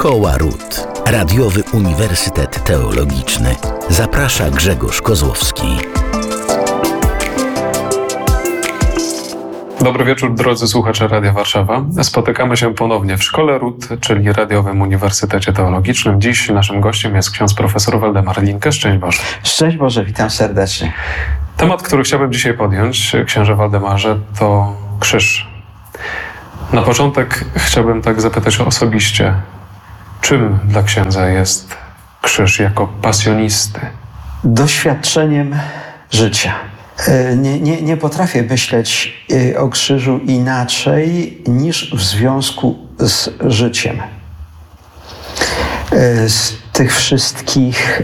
Szkoła Ród. Radiowy Uniwersytet Teologiczny. Zaprasza Grzegorz Kozłowski. Dobry wieczór, drodzy słuchacze Radia Warszawa. Spotykamy się ponownie w Szkole Ród, czyli Radiowym Uniwersytecie Teologicznym. Dziś naszym gościem jest ksiądz profesor Waldemar Linke. Szczęść Boże. Szczęść Boże, witam serdecznie. Temat, który chciałbym dzisiaj podjąć, księże Waldemarze, to krzyż. Na początek chciałbym tak zapytać osobiście, czym dla księdza jest krzyż jako pasjonisty? Doświadczeniem życia. Nie potrafię myśleć o krzyżu inaczej niż w związku z życiem. Z tych wszystkich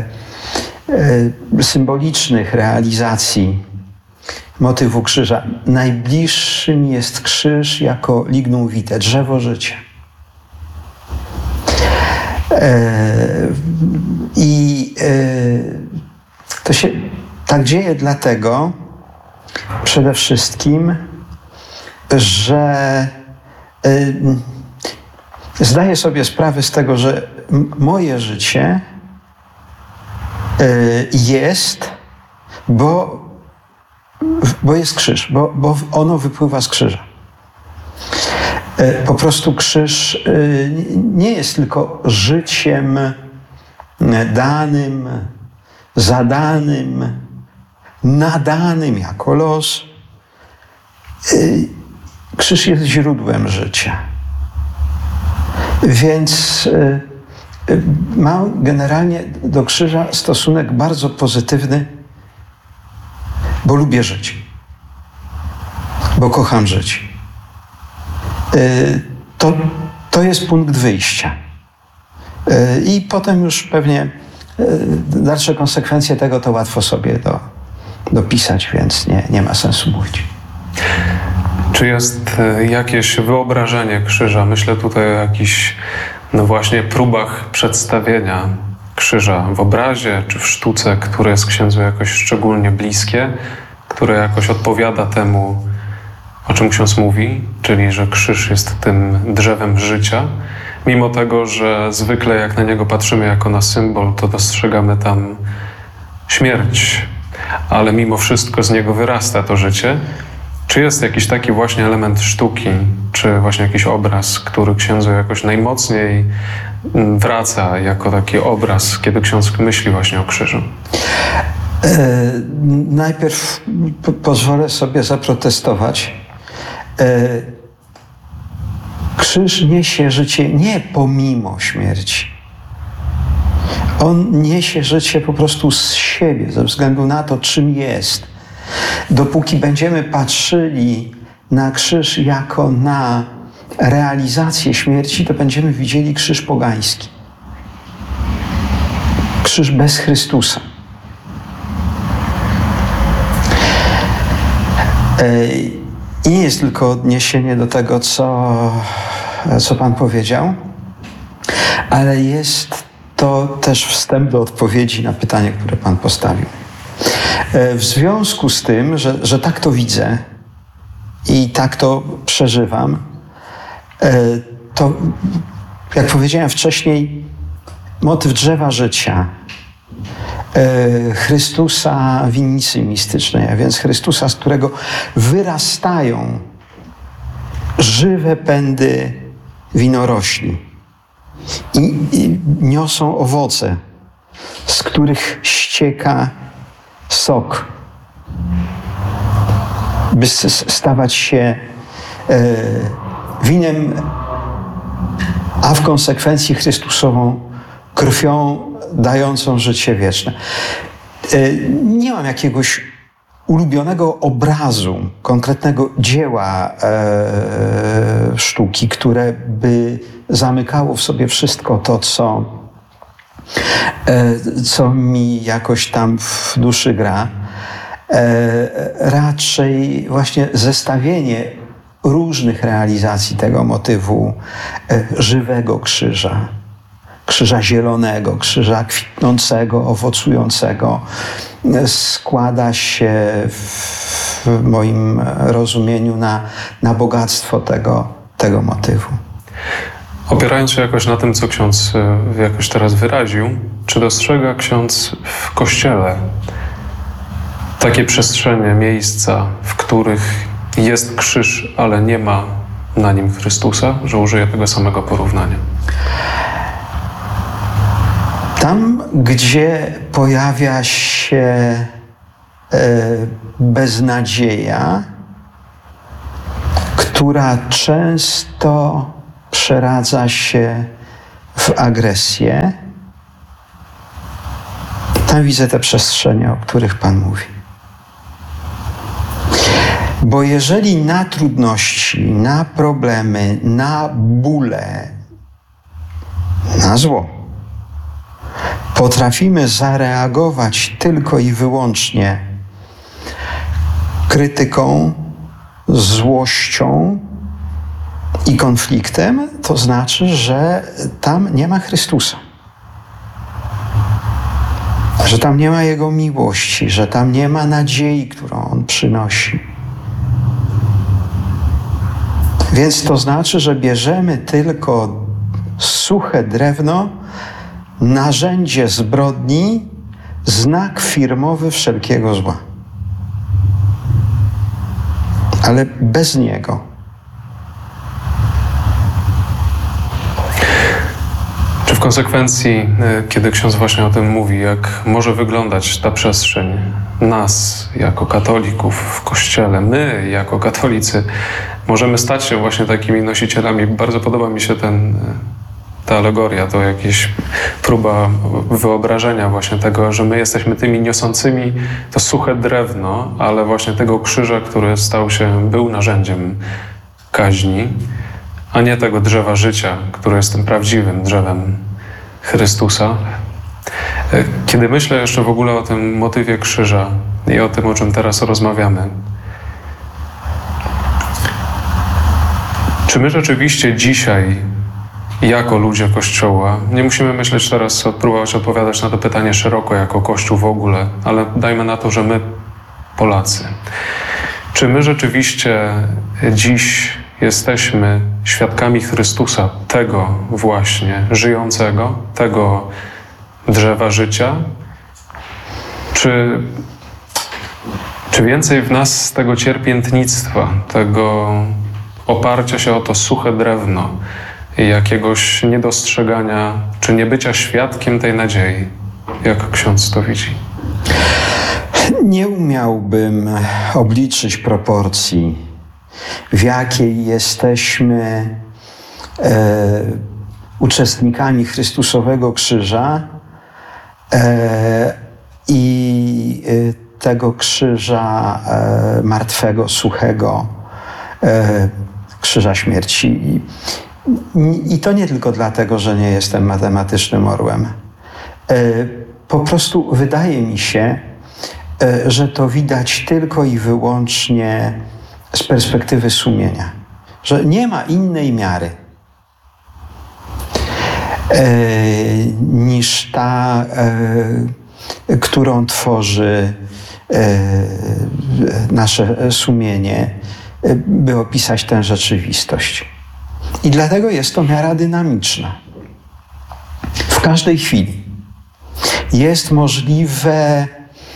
symbolicznych realizacji motywu krzyża najbliższym jest krzyż jako lignum vitae, drzewo życia. To się tak dzieje dlatego przede wszystkim, że zdaję sobie sprawę z tego, że moje życie jest, bo jest krzyż, bo ono wypływa z krzyża. Po prostu krzyż nie jest tylko życiem danym, zadanym, nadanym jako los. Krzyż jest źródłem życia. Więc mam generalnie do krzyża stosunek bardzo pozytywny, bo lubię żyć, bo kocham żyć. To jest punkt wyjścia. I potem już pewnie dalsze konsekwencje tego to łatwo sobie dopisać, więc nie ma sensu mówić. Czy jest jakieś wyobrażenie krzyża? Myślę tutaj o jakichś właśnie próbach przedstawienia krzyża w obrazie czy w sztuce, które jest księdzu jakoś szczególnie bliskie, które jakoś odpowiada temu, o czym ksiądz mówi, czyli że krzyż jest tym drzewem życia. Mimo tego, że zwykle jak na niego patrzymy jako na symbol, to dostrzegamy tam śmierć, ale mimo wszystko z niego wyrasta to życie. Czy jest jakiś taki właśnie element sztuki, czy właśnie jakiś obraz, który księdzu jakoś najmocniej wraca jako taki obraz, kiedy ksiądz myśli właśnie o krzyżu? Najpierw pozwolę sobie zaprotestować. Krzyż niesie życie nie pomimo śmierci. On niesie życie po prostu z siebie, ze względu na to, czym jest. Dopóki będziemy patrzyli na krzyż jako na realizację śmierci, to będziemy widzieli krzyż pogański. Krzyż bez Chrystusa. I nie jest tylko odniesienie do tego, co Pan powiedział, ale jest to też wstęp do odpowiedzi na pytanie, które Pan postawił. W związku z tym, że tak to widzę i tak to przeżywam, to jak powiedziałem wcześniej, motyw drzewa życia, Chrystusa winnicy mistycznej, a więc Chrystusa, z którego wyrastają żywe pędy winorośli i niosą owoce, z których ścieka sok, by stawać się winem, a w konsekwencji Chrystusową krwią dającą życie wieczne. Nie mam jakiegoś ulubionego obrazu, konkretnego dzieła sztuki, które by zamykało w sobie wszystko to, co mi jakoś tam w duszy gra. Raczej właśnie zestawienie różnych realizacji tego motywu żywego krzyża. Krzyża zielonego, krzyża kwitnącego, owocującego, składa się w moim rozumieniu na bogactwo tego motywu. Opierając się jakoś na tym, co ksiądz jakoś teraz wyraził, czy dostrzega ksiądz w Kościele takie przestrzenie, miejsca, w których jest krzyż, ale nie ma na nim Chrystusa, że użyję tego samego porównania? Tam, gdzie pojawia się beznadzieja, która często przeradza się w agresję, tam widzę te przestrzenie, o których Pan mówi. Bo jeżeli na trudności, na problemy, na bóle, na zło potrafimy zareagować tylko i wyłącznie krytyką, złością i konfliktem, to znaczy, że tam nie ma Chrystusa. Że tam nie ma Jego miłości, że tam nie ma nadziei, którą On przynosi. Więc to znaczy, że bierzemy tylko suche drewno, narzędzie zbrodni, znak firmowy wszelkiego zła. Ale bez niego. Czy w konsekwencji, kiedy ksiądz właśnie o tym mówi, jak może wyglądać ta przestrzeń nas jako katolików w Kościele, my jako katolicy możemy stać się właśnie takimi nosicielami? Bardzo podoba mi się ta alegoria, to jakaś próba wyobrażenia właśnie tego, że my jesteśmy tymi niosącymi to suche drewno, ale właśnie tego krzyża, który był narzędziem kaźni, a nie tego drzewa życia, które jest tym prawdziwym drzewem Chrystusa. Kiedy myślę jeszcze w ogóle o tym motywie krzyża i o tym, o czym teraz rozmawiamy, czy my rzeczywiście dzisiaj, jako ludzie Kościoła, nie musimy myśleć teraz, próbować odpowiadać na to pytanie szeroko, jako Kościół w ogóle, ale dajmy na to, że my, Polacy, czy my rzeczywiście dziś jesteśmy świadkami Chrystusa, tego właśnie żyjącego, tego drzewa życia? Czy więcej w nas tego cierpiętnictwa, tego oparcia się o to suche drewno i jakiegoś niedostrzegania, czy niebycia świadkiem tej nadziei? Jak ksiądz to widzi? Nie umiałbym obliczyć proporcji, w jakiej jesteśmy uczestnikami Chrystusowego krzyża i tego krzyża martwego, suchego, krzyża śmierci. I to nie tylko dlatego, że nie jestem matematycznym orłem. Po prostu wydaje mi się, że to widać tylko i wyłącznie z perspektywy sumienia. Że nie ma innej miary niż ta, którą tworzy nasze sumienie, by opisać tę rzeczywistość. I dlatego jest to miara dynamiczna. W każdej chwili jest możliwe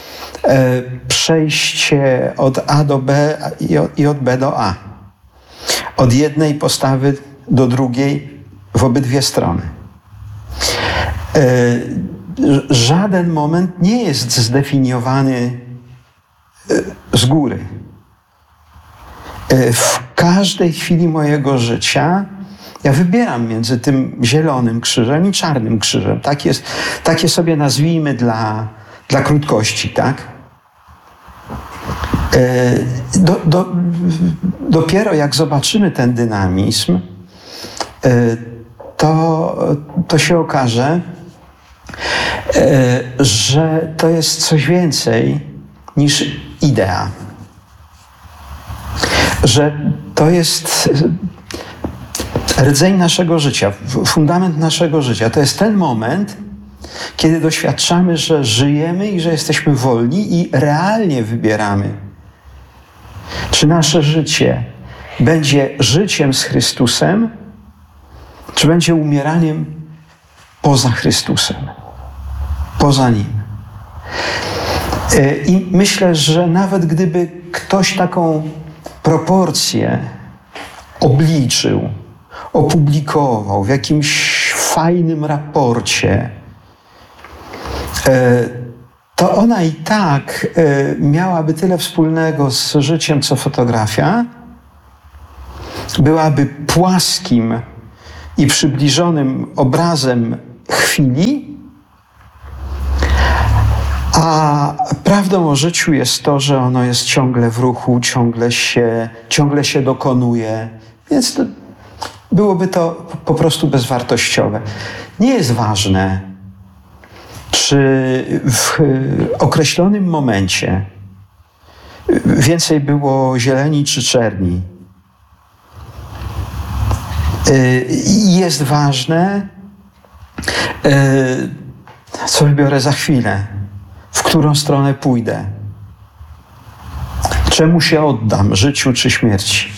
przejście od A do B i od B do A. Od jednej postawy do drugiej w obydwie strony. Żaden moment nie jest zdefiniowany z góry. W każdej chwili mojego życia ja wybieram między tym zielonym krzyżem i czarnym krzyżem. Takie sobie nazwijmy dla krótkości, tak? Dopiero jak zobaczymy ten dynamizm, to się okaże, że to jest coś więcej niż idea. Że to jest rdzeń naszego życia, fundament naszego życia. To jest ten moment, kiedy doświadczamy, że żyjemy i że jesteśmy wolni i realnie wybieramy, czy nasze życie będzie życiem z Chrystusem, czy będzie umieraniem poza Chrystusem, poza Nim. I myślę, że nawet gdyby ktoś taką proporcję obliczył, opublikował w jakimś fajnym raporcie, to ona i tak miałaby tyle wspólnego z życiem, co fotografia, byłaby płaskim i przybliżonym obrazem chwili, a prawdą o życiu jest to, że ono jest ciągle w ruchu, ciągle się dokonuje, więc byłoby to po prostu bezwartościowe. Nie jest ważne, czy w określonym momencie więcej było zieleni czy czerni. Jest ważne, co wybiorę za chwilę, w którą stronę pójdę, czemu się oddam, życiu czy śmierci.